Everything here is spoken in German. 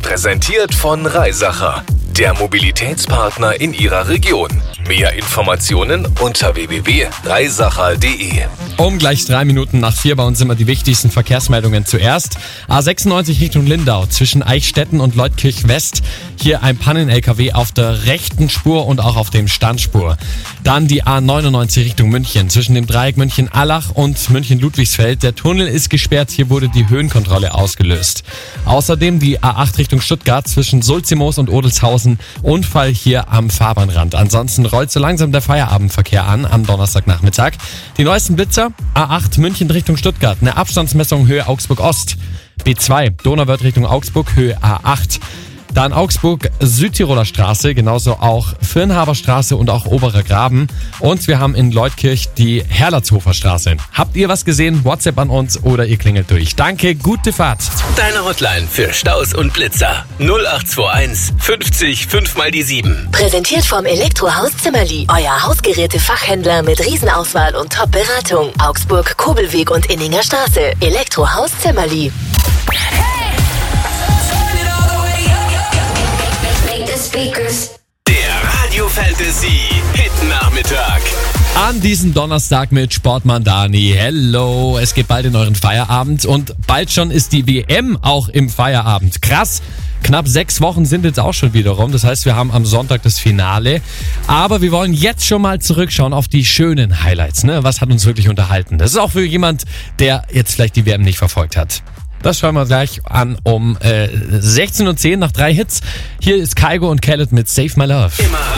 präsentiert von Reisacher, der Mobilitätspartner in Ihrer Region. Mehr Informationen unter www.reisacher.de. Um gleich 3 Minuten nach 4 bei uns immer die wichtigsten Verkehrsmeldungen zuerst. A96 Richtung Lindau zwischen Eichstätten und Leutkirch West. Hier ein Pannen-LKW auf der rechten Spur und auch auf dem Standspur. Dann die A99 Richtung München zwischen dem Dreieck München-Allach und München-Ludwigsfeld. Der Tunnel ist gesperrt, hier wurde die Höhenkontrolle ausgelöst. Außerdem die A8 Richtung Stuttgart zwischen Sulzimoos und Odelshausen. Unfall hier am Fahrbahnrand. Ansonsten rollt so langsam der Feierabendverkehr an am Donnerstagnachmittag. Die neuesten Blitzer: A8 München Richtung Stuttgart, eine Abstandsmessung Höhe Augsburg Ost. B2 Donauwörth Richtung Augsburg, Höhe A8. Dann Augsburg Südtiroler Straße, genauso auch Firnhaber Straße und auch Oberer Graben. Und wir haben in Leutkirch die Herlertshofer Straße. Habt ihr was gesehen? WhatsApp an uns oder ihr klingelt durch. Danke, gute Fahrt. Deine Hotline für Staus und Blitzer 0821 50 5 mal die 7. Präsentiert vom Elektrohaus Zimmerli. Euer Hausgeräte-Fachhändler mit Riesenauswahl und Top-Beratung. Augsburg, Kobelweg und Inninger Straße. Elektrohaus Zimmerli. Der Radio Fantasy Hit-Nachmittag. An diesem Donnerstag mit Sportmann Dani. Hello, es geht bald in euren Feierabend und bald schon ist die WM auch im Feierabend. Krass, knapp 6 Wochen sind jetzt auch schon wieder rum. Das heißt, wir haben am Sonntag das Finale. Aber wir wollen jetzt schon mal zurückschauen auf die schönen Highlights. Ne? Was hat uns wirklich unterhalten? Das ist auch für jemand, der jetzt vielleicht die WM nicht verfolgt hat. Das schauen wir gleich an um 16:10 nach 3 Hits. Hier ist Kygo und Khaled mit Save My Love.